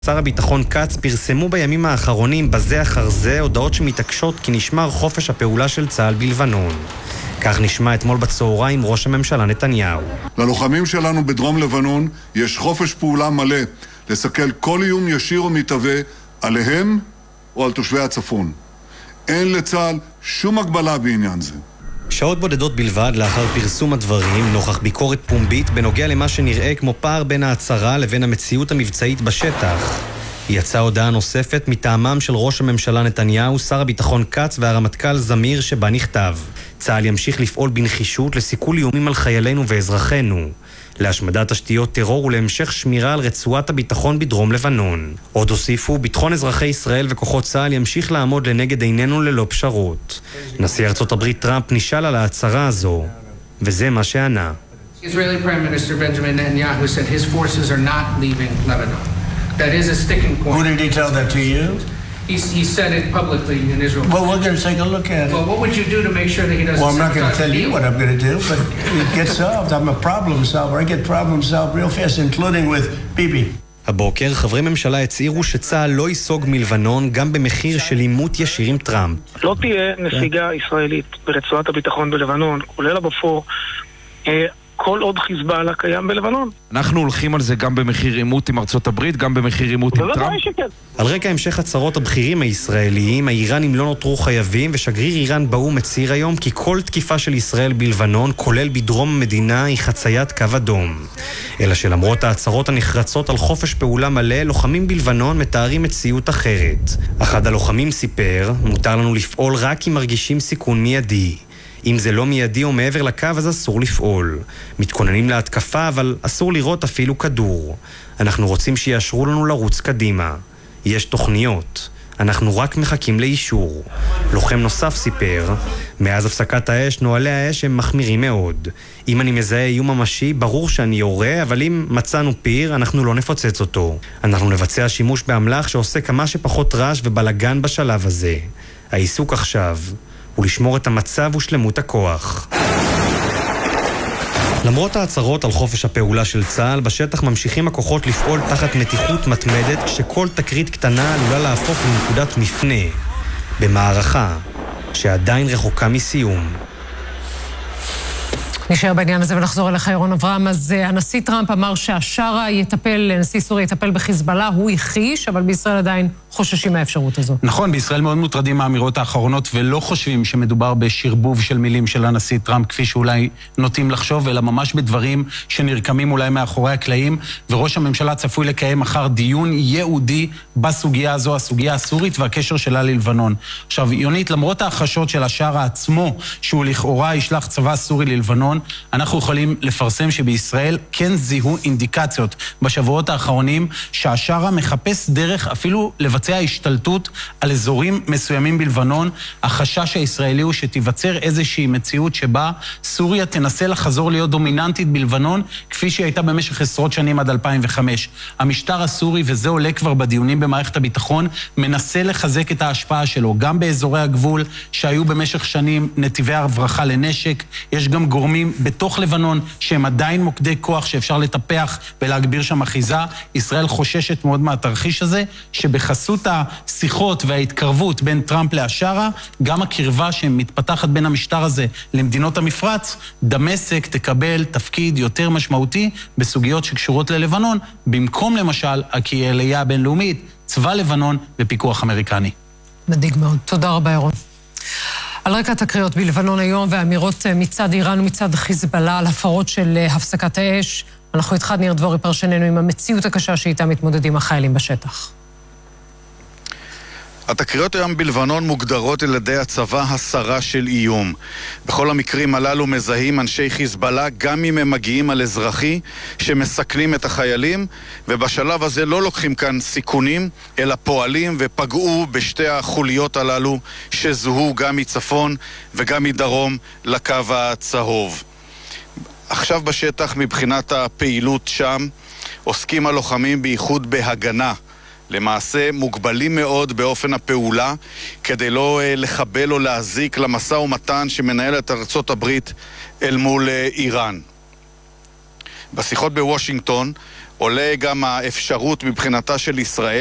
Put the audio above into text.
שר הביטחון קץ פרסמו בימים האחרונים בזה אחר זה הודעות שמתעקשות כי נשמר חופש הפעולה של צה"ל בלבנון. כך נשמע אתמול בצהריים ראש הממשלה נתניהו. ללוחמים שלנו בדרום לבנון יש חופש פעולה מלא לסכל כל איום ישיר או מתהווה עליהם או על תושבי הצפון. אין לצה"ל שום הגבלה בעניין זה. שעות בודדות בלבד לאחר פרסום הדברים, נוכח ביקורת פומבית בנוגע למה שנראה כמו פער בין ההצהרה לבין המציאות המבצעית בשטח. יצאה הודעה נוספת מטעמם של ראש הממשלה נתניהו, שר הביטחון קץ והרמטכ"ל זמיר, שבה נכתב: צה"ל ימשיך לפעול בנחישות לסיכול איומים על חיילינו ואזרחינו, להשמדת תשתיות טרור ולהמשך שמירה על רצועת הביטחון בדרום לבנון. עוד הוסיפו, ביטחון אזרחי ישראל וכוחות צה"ל ימשיך לעמוד לנגד עינינו ללא פשרות. נשיא ארצות הברית טראמפ נשאל על ההצהרה הזו, וזה מה שענה. Israeli Prime Minister Benjamin Netanyahu said his forces are not leaving Lebanon. That is a sticking point. Who did he tell that to you? He said it publicly in Israel. Well, we're going to take a look at it. Well, what would you do to make sure that he doesn't? Well, I'm not going to tell you what I'm going to do, but it gets solved. I'm a problem solver. I get problems solved real fast, including with Bibi. הבוקר חברי ממשלה הצהירו שצה"ל לא ייסוג מלבנון גם במחיר של עימות ישיר עם טראמפ. לא תהיה נסיגה ישראלית ברצועת הביטחון בלבנון, כולל הבופור, כל עוד חיזבאללה קיים בלבנון. אנחנו הולכים על זה גם במחיר עימות עם ארצות הברית, גם במחיר עימות עם טראמפ. על רקע המשך הצהרות הבכירים הישראליים, האיראנים לא נותרו חייבים, ושגריר איראן באו"ם מצהיר היום כי כל תקיפה של ישראל בלבנון, כולל בדרום המדינה, היא חציית קו אדום. אלא שלמרות ההצהרות הנחרצות על חופש פעולה מלא, לוחמים בלבנון מתארים מציאות אחרת. אחד הלוחמים סיפר: מותר לנו לפעול רק אם מרגישים סיכון מיידי. אם זה לא מיידי או מעבר לקו, אז אסור לפעול. מתכוננים להתקפה, אבל אסור לראות אפילו כדור. אנחנו רוצים שיאשרו לנו לרוץ קדימה. יש תוכניות. אנחנו רק מחכים לאישור. לוחם נוסף סיפר: מאז הפסקת האש, נוהלי האש הם מחמירים מאוד. אם אני מזהה איום ממשי, ברור שאני יורה, אבל אם מצאנו פיר, אנחנו לא נפוצץ אותו. אנחנו נבצע שימוש באמל"ח שעושה כמה שפחות רעש ובלגן בשלב הזה. העיסוק עכשיו ולשמור את המצב ושלמות הכוח. למרות ההצהרות על חופש הפעולה של צה"ל, בשטח ממשיכים הכוחות לפעול תחת מתיחות מתמדת, כשכל תקרית קטנה עלולה להפוך לנקודת מפנה במערכה שעדיין רחוקה מסיום. נשאר בעניין הזה ונחזור אליך, ירון אברהם. אז הנשיא טראמפ אמר נשיא סוריה יטפל בחיזבאללה, הוא הכחיש, אבל בישראל עדיין חוששים מהאפשרות הזו. נכון, בישראל מאוד מוטרדים מהאמירות האחרונות, ולא חושבים שמדובר בשרבוב של מילים של הנשיא טראמפ, כפי שאולי נוטים לחשוב, אלא ממש בדברים שנרקמים אולי מאחורי הקלעים, וראש הממשלה צפוי לקיים מחר דיון ייעודי בסוגיה הזו, הסוגיה הסורית והקשר שלה ללבנון. עכשיו, יונית, למרות ההחשות של השערה עצמו, שהוא לכאורה ישלח צבא סורי ללבנון, אנחנו יכולים לפרסם שבישראל כן זיהו אינדיקציות בשבועות האחרונים שהשערה מחפש דרך אפילו לבצע השתלטות על אזורים מסוימים בלבנון. החשש הישראלי הוא שתיווצר איזושהי מציאות שבה סוריה תנסה לחזור להיות דומיננטית בלבנון כפי שהיא הייתה במשך עשרות שנים עד 2005. המשטר הסורי, וזה עולה כבר בדיונים במערכת הביטחון, מנסה לחזק את ההשפעה שלו גם באזורי הגבול שהיו במשך שנים נתיבי הברחה לנשק. יש גם גורמים בתוך לבנון שהם עדיין מוקדי כוח שאפשר לטפח ולהגביר שם אחיזה. ישראל חוששת מאוד מהתרחיש הזה, שבחסות השיחות וההתקרבות בין טראמפ לאשרה, גם הקרבה שמתפתחת בין המשטר הזה למדינות המפרץ, דמשק תקבל תפקיד יותר משמעותי בסוגיות שקשורות ללבנון, במקום למשל הקהילייה הבינלאומית, צבא לבנון ופיקוח אמריקני. מדאיג מאוד. תודה רבה, ירון. על רקע התקריות בלבנון היום ואמירות מצד איראן ומצד חיזבאללה על הפרות של הפסקת האש, אנחנו איתך ניר דבורי, פרשננו, עם המציאות הקשה שאיתה מתמודדים החיילים בשטח. התקריות היום בלבנון מוגדרות על ידי הצבא הסרה של איום. בכל המקרים הללו מזהים אנשי חיזבאללה גם אם הם מגיעים על אזרחי שמסכנים את החיילים, ובשלב הזה לא לוקחים כאן סיכונים אלא פועלים ופגעו בשתי החוליות הללו שזוהו גם מצפון וגם מדרום לקו הצהוב. עכשיו בשטח מבחינת הפעילות שם עוסקים הלוחמים בייחוד בהגנה. למעשה מוגבלים מאוד באופן הפעולה כדי לא לחבל או להזיק למשא ומתן שמנהלת ארצות הברית אל מול איראן. בשיחות בוושינגטון עולה גם האפשרות מבחינתה של ישראל